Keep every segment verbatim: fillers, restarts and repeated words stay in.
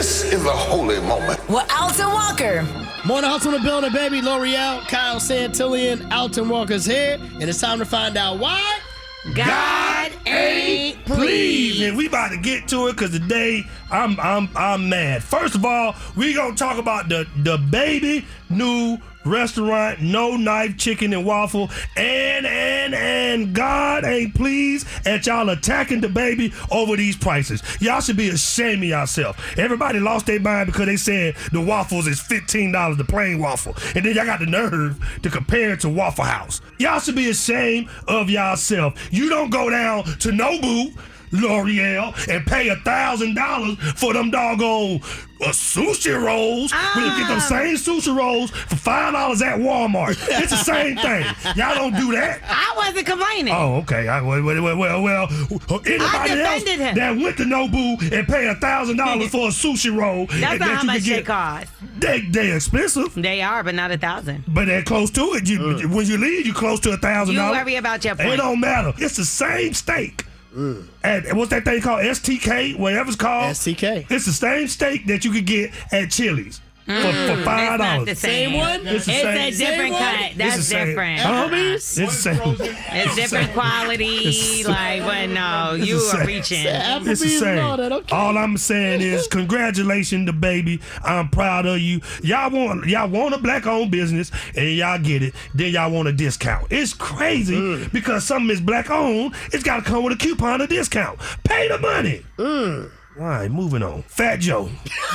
This is a holy moment. With Alton Walker. Morning House on the building, baby. L'Oreal, Kyle Santillian, Alton Walker's here. And it's time to find out why God ain't pleased. And we about to get to it because today I'm I'm I'm mad. First of all, we gonna talk about the the baby new restaurant, No Knife Chicken and Waffle, and and and God ain't pleased at y'all attacking the baby over these prices. Y'all should be ashamed of yourself. Everybody lost their mind because they said the waffles is fifteen dollars, the plain waffle, and then y'all got the nerve to compare it to Waffle House. Y'all should be ashamed of yourself. You don't go down to Nobu, L'Oreal, and pay a thousand dollars for them doggone uh, sushi rolls. Ah. When you get them same sushi rolls for five dollars at Walmart. It's the same thing. Y'all don't do that. I wasn't complaining. Oh, okay. I, well, well, well, well, anybody else defended him. that went to Nobu and pay a thousand dollars for a sushi roll, That's and not that how you much can they get, cost. They they expensive, They are, but not a thousand. but they're close to it. You, When you leave, you close to a thousand You dollars. worry about your point. It don't matter. It's the same steak. At what's that thing called? S T K, whatever it's called. S T K. It's the same steak that you could get at Chili's for, for five It's not the dollars. same. Same one? It's It's the a same. different one? cut. It's That's the same. different. Huh? Homies? It's the same. It's different quality. It's the Like, but no, It's you the are same. reaching. Applebee's It's the and same. all that. Okay. All I'm saying is congratulations to baby. I'm proud of you. Y'all want y'all want a black owned business and y'all get it. Then y'all want a discount. It's crazy Mm. because something is black owned. It's got to come with a coupon or discount. Pay the money. Mm. All right, moving on. Fat Joe.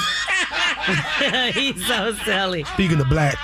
He's so silly. Speaking of black,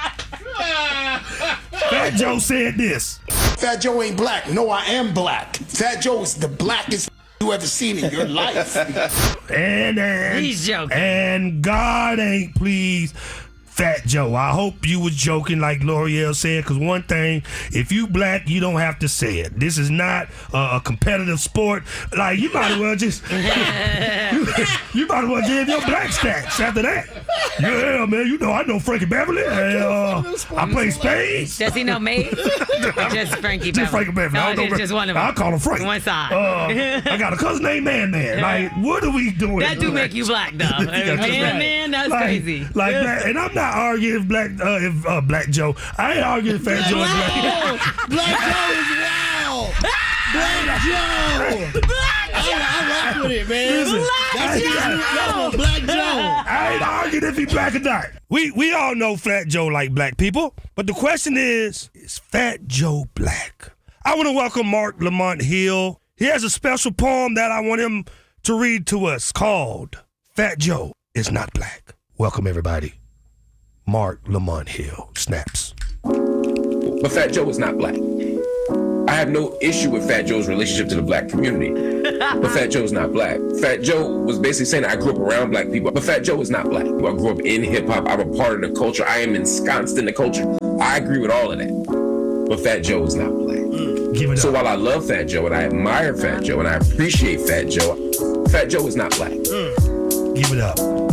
Fat Joe said this. Fat Joe ain't black. No, I am black. Fat Joe is the blackest you ever seen in your life. And and He's joking. And God ain't pleased. Fat Joe, I hope you was joking like L'Oreal said, because one thing, if you black, you don't have to say it. This is not a, a competitive sport. Like, you might as well just, you, you might as well give your black stats after that. Yeah, man, you know, I know Frankie Beverly. And, uh, I play spades. Does he know me? Or just Frankie Just Frankie Beverly. I No, don't know just, just one of them. I'll call him Frank. One side. Uh, I got a cousin named Man Man. Like, what are we doing? that do make you black, though. Yeah, 'cause man, that- man, that's like, crazy. Like that, and I'm not arguing if black, uh, if uh, Black Joe. I ain't arguing if Fat Joe is black. Black Joe is wild. Black Joe. I, I rock with it, man. Listen, That's I- it. Yo, Black Joe. I ain't arguing if he black or not. We we all know Fat Joe like black people, but the question is, is Fat Joe black? I want to welcome Mark Lamont Hill. He has a special poem that I want him to read to us called "Fat Joe is Not Black." Welcome everybody. Mark Lamont Hill. Snaps. But Fat Joe is not black. I have no issue with Fat Joe's relationship to the black community. But Fat Joe is not black. Fat Joe was basically saying I grew up around black people. But Fat Joe is not black. I grew up in hip hop. I'm a part of the culture. I am ensconced in the culture. I agree with all of that. But Fat Joe is not black. Mm, give it So up. while I love Fat Joe and I admire Fat Joe and I appreciate Fat Joe, Fat Joe is not black. Mm, give it up.